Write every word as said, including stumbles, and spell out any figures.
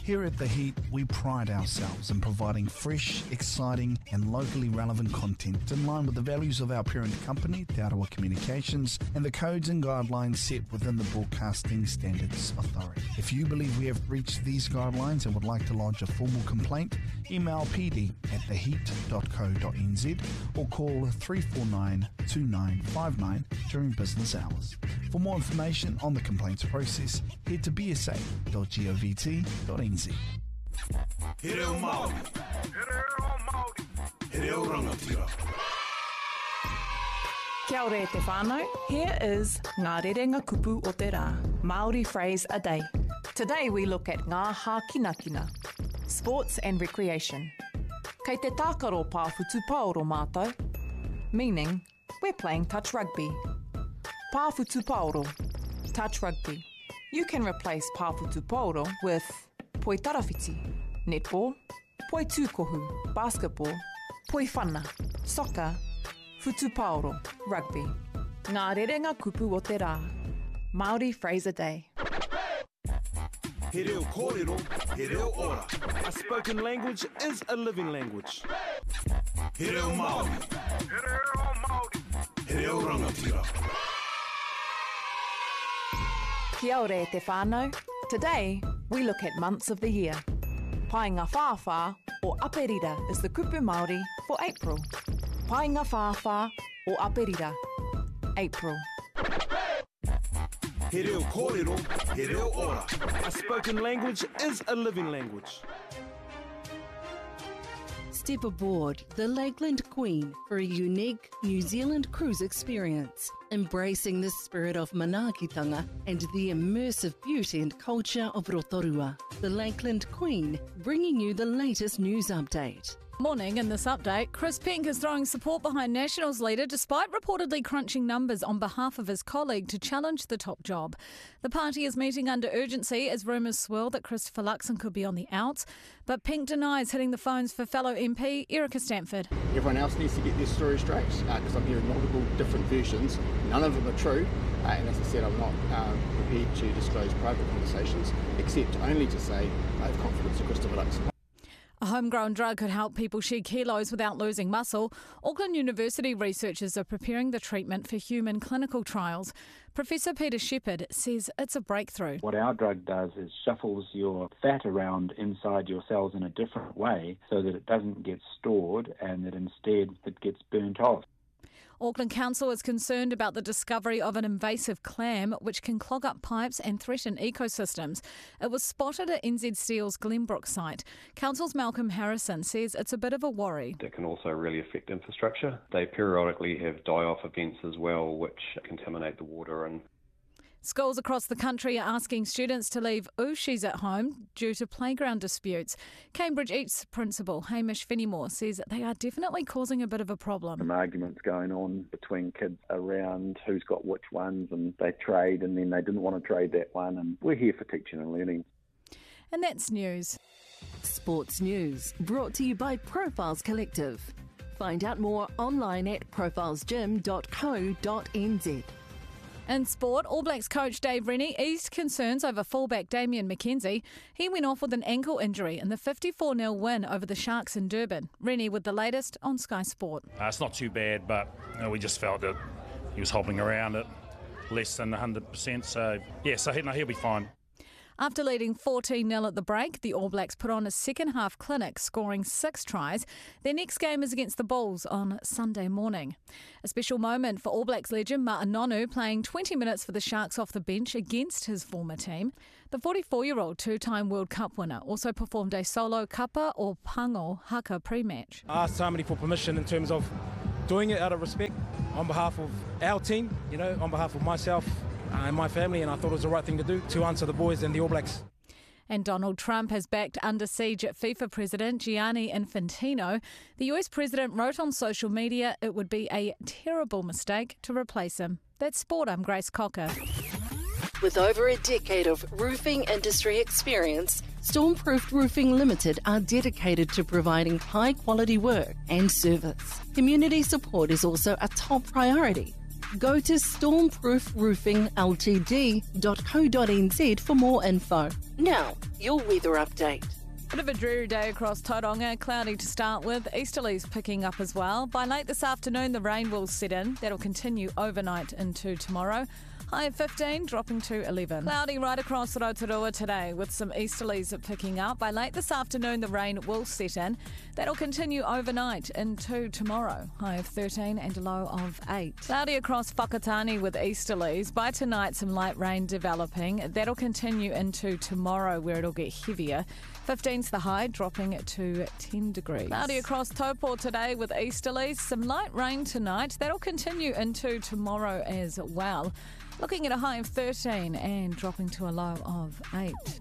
Here at The Heat, we pride ourselves in providing fresh, exciting and locally relevant content in line with the values of our parent company, Te Arawa Communications, and the codes and guidelines set within the Broadcasting Standards Authority. If you believe we have breached these guidelines and would like to lodge a formal complaint, email p d at the heat dot co dot n z or call three four nine, two nine five nine during business hours. For more information on the complaints process, head to b s a dot govt dot n z. He reo Māori. He reo Māori. He reo rangatira. Kia ora e te whānau. Here is Ngā Rerenga Kupu o te Rā, Māori phrase a day. Today we look at Ngā Hākinakina, sports and recreation. Kei te tākaro pāwhutu paoro mātou, meaning we're playing touch rugby. Pāwhutu paoro, touch rugby. You can replace pāwhutu paoro with poi tarawhiti, netball, poi tūkohu, basketball, poi whana, soccer, futu paoro, rugby. Ngā Rerenga Kupu o te Rā, Māori phrase a day. He reo kōrero, he reo ora. A spoken language is a living language. He reo Māori. He reo Māori. He reo rangatira. Kia ora e te whānau. Today, we look at months of the year. Painga Whāwhā or Aperira is the kupu Māori for April. Painga Whāwhā or Aperira, April. He reo kōrero, he reo ora. A spoken language is a living language. Step aboard the Lakeland Queen for a unique New Zealand cruise experience, embracing the spirit of manaakitanga and the immersive beauty and culture of Rotorua. The Lakeland Queen, bringing you the latest news update. Morning. In this update, Chris Pink is throwing support behind Nationals leader despite reportedly crunching numbers on behalf of his colleague to challenge the top job. The party is meeting under urgency as rumours swirl that Christopher Luxon could be on the outs, but Pink denies hitting the phones for fellow M P Erica Stanford. Everyone else needs to get their story straight because uh, I'm hearing multiple different versions. None of them are true, uh, and as I said, I'm not uh, prepared to disclose private conversations, except only to say I have confidence in Christopher Luxon. A homegrown drug could help people shed kilos without losing muscle. Auckland University researchers are preparing the treatment for human clinical trials. Professor Peter Shepherd says it's a breakthrough. What our drug does is shuffles your fat around inside your cells in a different way so that it doesn't get stored and that instead it gets burnt off. Auckland Council is concerned about the discovery of an invasive clam which can clog up pipes and threaten ecosystems. It was spotted at N Z Steel's Glenbrook site. Council's Malcolm Harrison says it's a bit of a worry. It can also really affect infrastructure. They periodically have die-off events as well which contaminate the water. And schools across the country are asking students to leave ushis at home due to playground disputes. Cambridge East principal Hamish Fenimore says they are definitely causing a bit of a problem. Some arguments going on between kids around who's got which ones, and they trade and then they didn't want to trade that one, and we're here for teaching and learning. And that's news. Sports news brought to you by Profiles Collective. Find out more online at profiles gym dot co dot n z. In sport, All Blacks coach Dave Rennie eased concerns over fullback Damien McKenzie. He went off with an ankle injury in the fifty-four nil win over the Sharks in Durban. Rennie with the latest on Sky Sport. Uh, it's not too bad, but you know, we just felt that he was hobbling around it less than one hundred percent. So, yeah, so no, he'll be fine. After leading fourteen nil at the break, the All Blacks put on a second-half clinic, scoring six tries. Their next game is against the Bulls on Sunday morning. A special moment for All Blacks legend Ma'a Nonu playing twenty minutes for the Sharks off the bench against his former team. The forty-four-year-old two-time World Cup winner also performed a solo kapa or pango haka pre-match. I asked somebody for permission in terms of doing it out of respect on behalf of our team, you know, on behalf of myself and my family, and I thought it was the right thing to do to answer the boys and the All Blacks. And Donald Trump has backed under siege FIFA President Gianni Infantino. The U S president wrote on social media it would be a terrible mistake to replace him. That's sport. I'm Grace Cocker. With over a decade of roofing industry experience, Stormproofed Roofing Limited are dedicated to providing high-quality work and service. Community support is also a top priority. Go to stormproof roofing l t d dot co dot n z for more info. Now, your weather update. Bit of a dreary day across Tauranga, cloudy to start with, easterlies picking up as well. By late this afternoon, the rain will set in. That'll continue overnight into tomorrow. High of fifteen, dropping to eleven. Cloudy right across Rotorua today with some easterlies picking up. By late this afternoon, the rain will set in. That'll continue overnight into tomorrow. High of thirteen and a low of eight. Cloudy across Whakatane with easterlies. By tonight, some light rain developing. That'll continue into tomorrow where it'll get heavier. fifteen's the high, dropping to ten degrees. Cloudy across Taupo today with easterlies. Some light rain tonight. That'll continue into tomorrow as well. Looking at a high of thirteen and dropping to a low of eight.